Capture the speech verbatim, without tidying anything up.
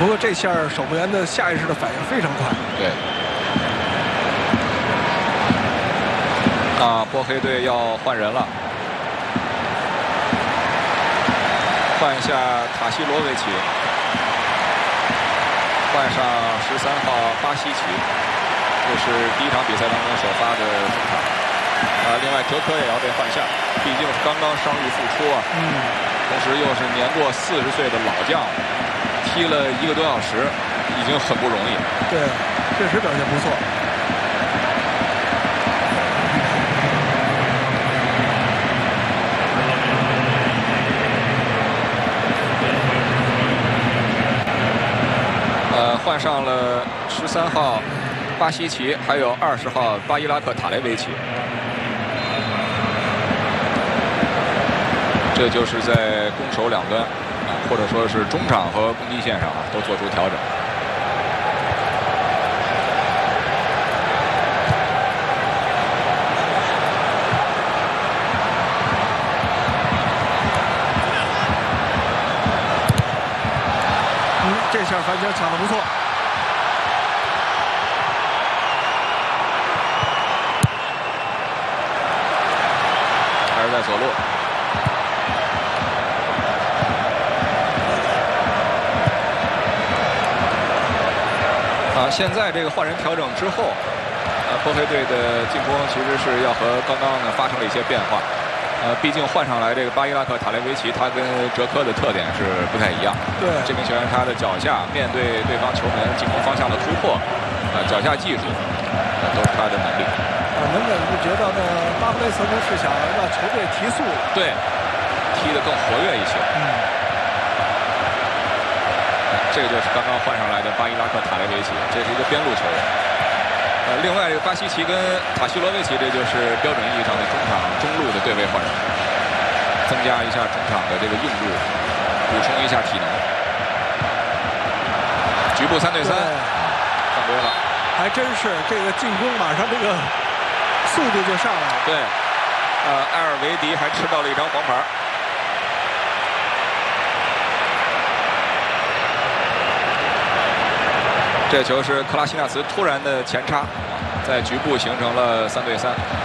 不过这下守门员的下意识的反应非常快。 对。啊，波黑队要换人了，换一下塔西罗维奇，换上十三号巴西奇，这是第一场比赛当中首发的中场。啊，另外哲科也要被换下，毕竟是刚刚伤愈复出啊。 嗯。 同时又是年过四十岁的老将，踢了一个多小时，已经很不容易。 对，确实表现不错。 呃，换上了十三号巴西奇，还有二十号巴伊拉克塔雷维奇。这就是在攻守两端，或者说是中场和攻击线上啊，都做出调整。 嗯，这下反抢抢得不错。 还是在左路。啊，现在这个换人调整之后，呃，波黑队的进攻其实是要和刚刚呢发生了一些变化。呃，毕竟换上来这个巴伊拉克塔雷维奇，他跟哲科的特点是不太一样。 对， 这名球员他的脚下面对对方球门进攻方向的突破，呃，脚下技术，呃，都是他的能力。 啊，能忍不觉得呢？巴布雷似乎是想让球队提速， 对，踢得更活跃一些。 嗯。 这个就是刚刚换上来的巴伊拉克塔雷维奇，这是一个边路球员。呃，另外这个巴西奇跟塔西罗维奇，这就是标准意义上的中场中路的对位换人，增加一下中场的这个硬度，补充一下体能。局部三对三，犯规了。 还真是这个进攻马上这个速度就上来了。 对，呃，埃尔维迪还吃到了一张黄牌。这球是克拉西纳茨突然的前插，在局部形成了三对三。